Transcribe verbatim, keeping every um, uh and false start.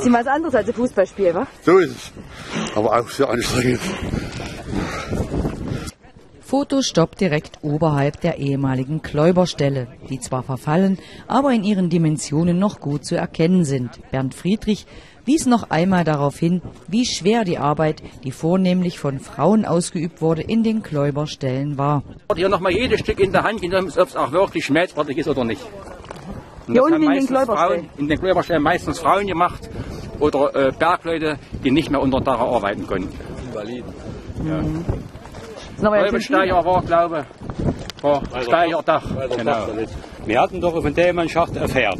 bisschen was anderes als ein Fußballspiel, wa? So ist es. Aber auch sehr anstrengend. Fotostopp direkt oberhalb der ehemaligen Kläuberstelle, die zwar verfallen, aber in ihren Dimensionen noch gut zu erkennen sind. Bernd Friedrich wies noch einmal darauf hin, wie schwer die Arbeit, die vornehmlich von Frauen ausgeübt wurde, in den Kläuberstellen war. Hier nochmal jedes Stück in der Hand genommen, ob es auch wirklich schmelzfertig ist oder nicht. Und Hier das unten haben in den meistens Kläuberstellen? Frauen, in den Kläuberstellen meistens Frauen gemacht oder äh, Bergleute, die nicht mehr unter Dach arbeiten konnten. Invaliden. Ja. Mhm. Kläubersteiger war, glaube ich, war Steigerdach. Genau. Wir hatten doch von dem ein Schacht ein Pferd.